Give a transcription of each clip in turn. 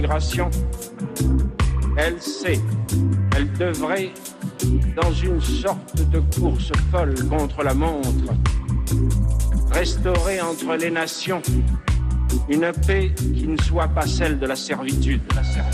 Elle sait, elle devrait, dans une sorte de course folle contre la montre, restaurer entre les nations une paix qui ne soit pas celle de la servitude.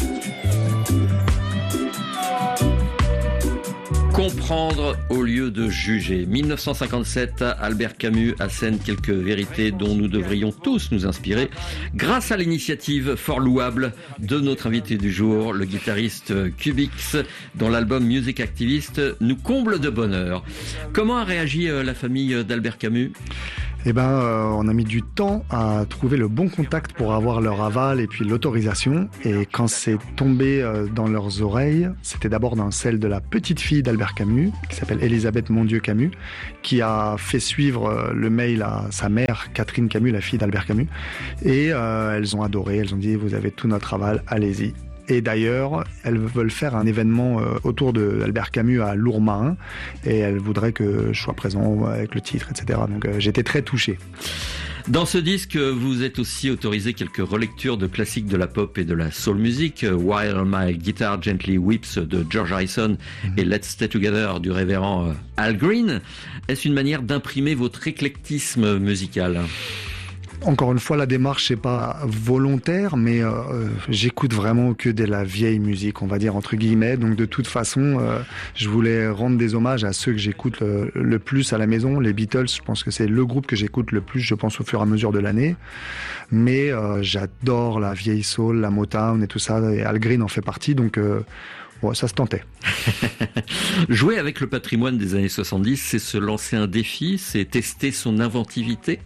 Comprendre au lieu de juger. 1957, Albert Camus assène quelques vérités dont nous devrions tous nous inspirer grâce à l'initiative fort louable de notre invité du jour, le guitariste Cubix, dont l'album Music Activist nous comble de bonheur. Comment a réagi la famille d'Albert Camus ? On a mis du temps à trouver le bon contact pour avoir leur aval et puis l'autorisation. Et quand c'est tombé dans leurs oreilles, c'était d'abord dans celle de la petite fille d'Albert Camus, qui s'appelle Elisabeth Mondieu Camus, qui a fait suivre le mail à sa mère, Catherine Camus, la fille d'Albert Camus. Et elles ont adoré, elles ont dit « Vous avez tout notre aval, allez-y ». Et d'ailleurs, elles veulent faire un événement autour d'Albert Camus à Lourmarin, et elles voudraient que je sois présent avec le titre, etc. Donc j'étais très touché. Dans ce disque, vous êtes aussi autorisé quelques relectures de classiques de la pop et de la soul music. While My Guitar Gently Weeps de George Harrison et Let's Stay Together du révérend Al Green. Est-ce une manière d'imprimer votre éclectisme musical ? Encore une fois, la démarche n'est pas volontaire, mais j'écoute vraiment que de la vieille musique, on va dire entre guillemets. Donc de toute façon, je voulais rendre des hommages à ceux que j'écoute le plus à la maison. Les Beatles, je pense que c'est le groupe que j'écoute le plus, je pense, au fur et à mesure de l'année. Mais j'adore la vieille soul, la Motown et tout ça, et Al Green en fait partie, donc... ça se tentait. Jouer avec le patrimoine des années 70, c'est se lancer un défi, c'est tester son inventivité.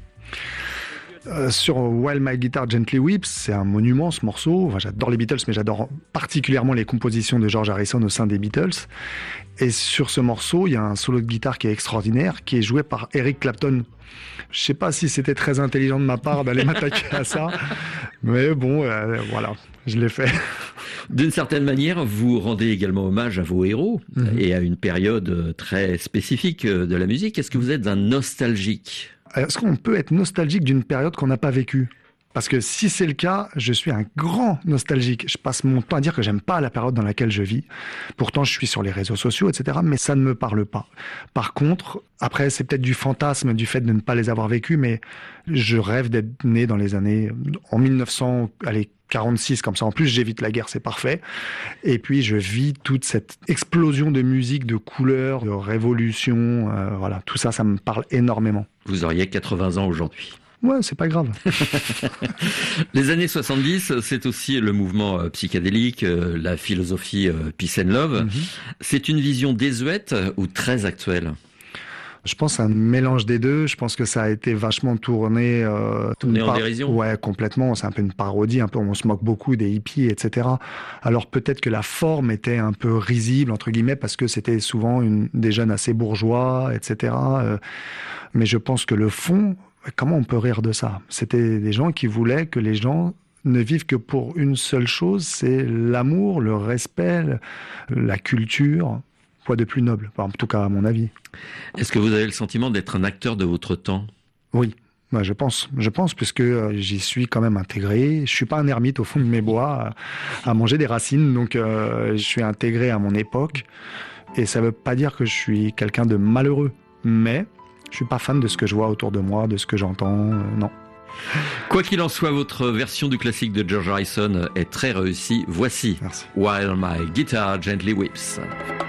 Sur While My Guitar Gently Weeps, c'est un monument ce morceau. Enfin, j'adore les Beatles, mais j'adore particulièrement les compositions de George Harrison au sein des Beatles. Et sur ce morceau, il y a un solo de guitare qui est extraordinaire, qui est joué par Eric Clapton. Je sais pas si c'était très intelligent de ma part d'aller m'attaquer à ça, mais bon, voilà, je l'ai fait. D'une certaine manière, vous rendez également hommage à vos héros et à une période très spécifique de la musique. Est-ce que vous êtes un nostalgique ? Est-ce qu'on peut être nostalgique d'une période qu'on n'a pas vécue ? Parce que si c'est le cas, je suis un grand nostalgique. Je passe mon temps à dire que j'aime pas la période dans laquelle je vis. Pourtant, je suis sur les réseaux sociaux, etc. Mais ça ne me parle pas. Par contre, après, c'est peut-être du fantasme du fait de ne pas les avoir vécues, mais je rêve d'être né dans les années... En 1946, comme ça. En plus, j'évite la guerre, c'est parfait. Et puis, je vis toute cette explosion de musique, de couleurs, de révolution. Voilà, tout ça, ça me parle énormément. Vous auriez 80 ans aujourd'hui. Ouais, c'est pas grave. Les années 70, c'est aussi le mouvement psychédélique, la philosophie Peace and Love. C'est une vision désuète ou très actuelle ? Je pense un mélange des deux. Je pense que ça a été vachement tourné en dérision. Ouais, complètement. C'est un peu une parodie. Un peu, on se moque beaucoup des hippies, etc. Alors peut-être que la forme était un peu risible entre guillemets parce que c'était souvent des jeunes assez bourgeois, etc. Mais je pense que le fond, comment on peut rire de ça ? C'était des gens qui voulaient que les gens ne vivent que pour une seule chose, c'est l'amour, le respect, la culture. Quoi de plus noble, en tout cas à mon avis. Est-ce que vous avez le sentiment d'être un acteur de votre temps ? Oui, je pense, puisque j'y suis quand même intégré. Je suis pas un ermite au fond de mes bois à manger des racines, donc je suis intégré à mon époque. Et ça veut pas dire que je suis quelqu'un de malheureux, mais je suis pas fan de ce que je vois autour de moi, de ce que j'entends, non. Quoi qu'il en soit, votre version du classique de George Harrison est très réussie. Voici Merci. While My Guitar Gently Weeps.